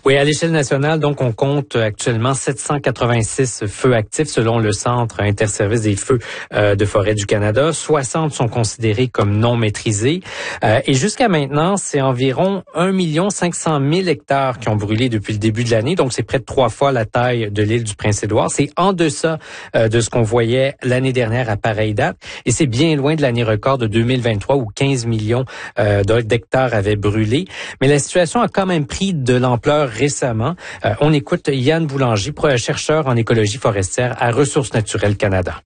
Oui, à l'échelle nationale, donc on compte actuellement 786 feux actifs selon le Centre interservice des feux de forêt du Canada. 60 sont considérés comme non maîtrisés. Et jusqu'à maintenant, c'est environ 1 500 000 hectares qui ont brûlé depuis le début de l'année. Donc, c'est près de 3 fois la taille de l'île du Prince-Édouard. C'est en deçà de ce qu'on voyait l'année dernière à pareille date. Et c'est bien loin de l'année record de 2023 où 15 millions d'hectares avaient brûlé. Mais la situation a quand même pris de l'ampleur récemment. On écoute Yann Boulanger, chercheur en écologie forestière à Ressources naturelles Canada.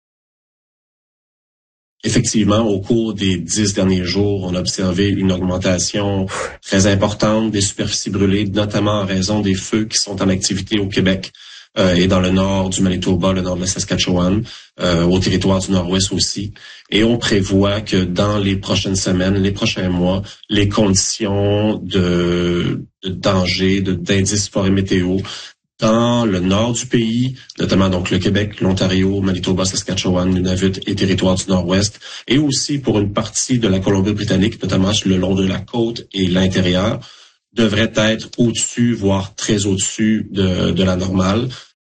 Effectivement, au cours des 10 derniers jours, on a observé une augmentation très importante des superficies brûlées, notamment en raison des feux qui sont en activité au Québec et dans le nord du Manitoba, le nord de la Saskatchewan, au territoire du Nord-Ouest aussi. Et on prévoit que dans les prochaines semaines, les prochains mois, les conditions de danger, d'indices forêt météo dans le nord du pays, notamment donc le Québec, l'Ontario, Manitoba, Saskatchewan, Nunavut et territoire du Nord-Ouest, et aussi pour une partie de la Colombie-Britannique, notamment sur le long de la côte et l'intérieur, devrait être au-dessus, voire très au-dessus de la normale.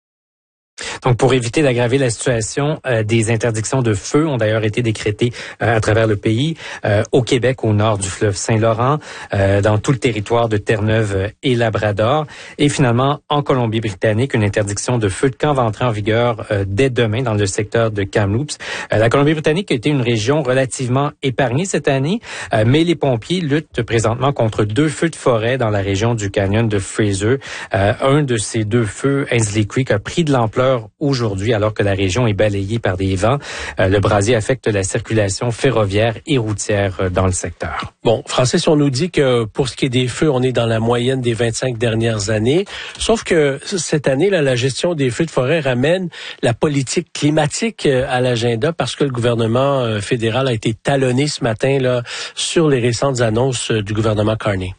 Donc, pour éviter d'aggraver la situation, des interdictions de feu ont d'ailleurs été décrétées à travers le pays, au Québec, au nord du fleuve Saint-Laurent, dans tout le territoire de Terre-Neuve et Labrador. Et finalement, en Colombie-Britannique, une interdiction de feu de camp va entrer en vigueur dès demain dans le secteur de Kamloops. La Colombie-Britannique a été une région relativement épargnée cette année, mais les pompiers luttent présentement contre 2 feux de forêt dans la région du canyon de Fraser. Un de ces 2 feux, Ainslie Creek, a pris de l'ampleur aujourd'hui alors que la région est balayée par des vents. Le brasier affecte la circulation ferroviaire et routière dans le secteur. Bon, Francis, on nous dit que pour ce qui est des feux, on est dans la moyenne des 25 dernières années. Sauf que cette année, là, la gestion des feux de forêt ramène la politique climatique à l'agenda parce que le gouvernement fédéral a été talonné ce matin là sur les récentes annonces du gouvernement Carney.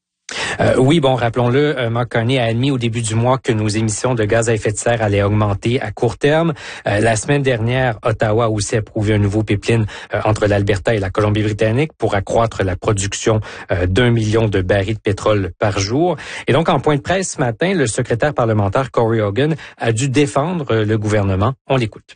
Oui, bon, rappelons-le, Mark Carney a admis au début du mois que nos émissions de gaz à effet de serre allaient augmenter à court terme. La semaine dernière, Ottawa a aussi approuvé un nouveau pipeline entre l'Alberta et la Colombie-Britannique pour accroître la production d'1 million de barils de pétrole par jour. Et donc, en point de presse ce matin, le secrétaire parlementaire Corey Hogan a dû défendre le gouvernement. On l'écoute.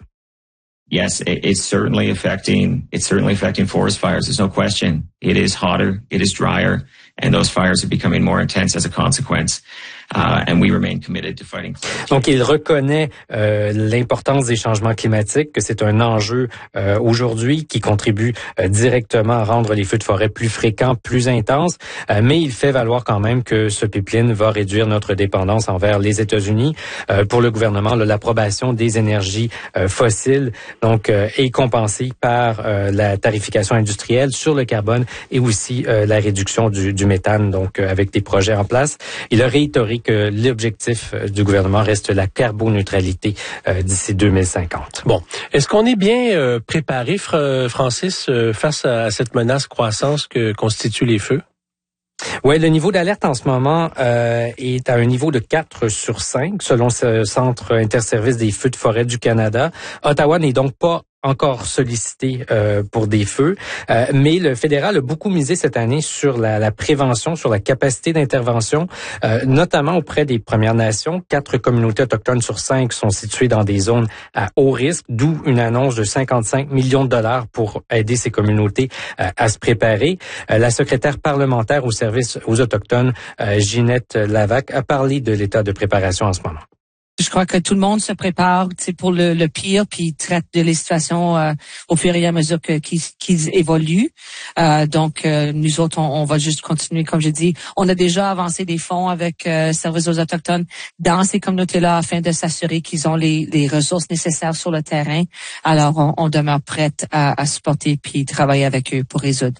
Yes, it's certainly affecting forest fires. There's no question. It is hotter, it is drier, and those fires are becoming more intense as a consequence. And we remain committed to fighting climate change. Donc, il reconnaît l'importance des changements climatiques, que c'est un enjeu aujourd'hui qui contribue directement à rendre les feux de forêt plus fréquents, plus intenses, mais il fait valoir quand même que ce pipeline va réduire notre dépendance envers les États-Unis. Pour le gouvernement, l'approbation des énergies fossiles donc est compensée par la tarification industrielle sur le carbone et aussi la réduction du méthane, donc avec des projets en place. Il a réitéré que l'objectif du gouvernement reste la carboneutralité d'ici 2050. Bon, est-ce qu'on est bien préparé, Francis, face à cette menace croissance que constituent les feux? Oui, le niveau d'alerte en ce moment est à un niveau de 4 sur 5, selon ce Centre interservice des feux de forêt du Canada. Ottawa n'est donc pas encore sollicité pour des feux, mais le fédéral a beaucoup misé cette année sur la prévention, sur la capacité d'intervention, notamment auprès des Premières Nations. 4 communautés autochtones sur 5 sont situées dans des zones à haut risque, d'où une annonce de 55 millions de dollars pour aider ces communautés à se préparer. La secrétaire parlementaire au service aux Autochtones, Ginette Lavac, a parlé de l'état de préparation en ce moment. Je crois que tout le monde se prépare pour le pire, puis traite de les situations au fur et à mesure qu'ils évoluent. Donc, nous autres, on va juste continuer, comme je dis. On a déjà avancé des fonds avec Services aux Autochtones dans ces communautés-là afin de s'assurer qu'ils ont les ressources nécessaires sur le terrain. Alors, on demeure prête à supporter puis travailler avec eux pour résoudre.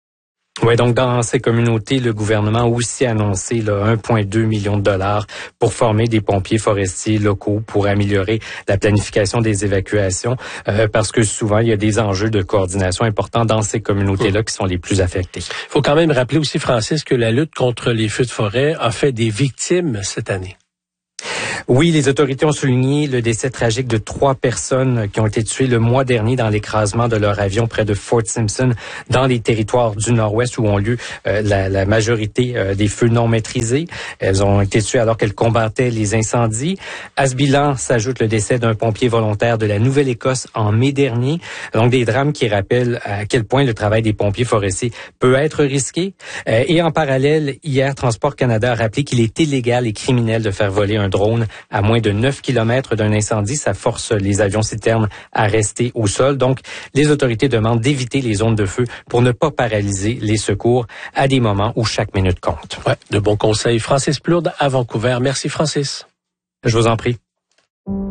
Oui, donc dans ces communautés, le gouvernement a aussi annoncé 1,2 million de dollars pour former des pompiers forestiers locaux pour améliorer la planification des évacuations, parce que souvent, il y a des enjeux de coordination importants dans ces communautés-là qui sont les plus affectées. Il faut quand même rappeler aussi, Francis, que la lutte contre les feux de forêt a fait des victimes cette année. Oui, les autorités ont souligné le décès tragique de 3 personnes qui ont été tuées le mois dernier dans l'écrasement de leur avion près de Fort Simpson, dans les territoires du Nord-Ouest où ont lieu la majorité des feux non maîtrisés. Elles ont été tuées alors qu'elles combattaient les incendies. À ce bilan s'ajoute le décès d'un pompier volontaire de la Nouvelle-Écosse en mai dernier. Donc des drames qui rappellent à quel point le travail des pompiers forestiers peut être risqué. Et en parallèle, hier, Transport Canada a rappelé qu'il est illégal et criminel de faire voler un drone à moins de 9 km d'un incendie. Ça force les avions citernes à rester au sol. Donc, les autorités demandent d'éviter les zones de feu pour ne pas paralyser les secours à des moments où chaque minute compte. Ouais, de bons conseils. Francis Plourde à Vancouver. Merci, Francis. Je vous en prie.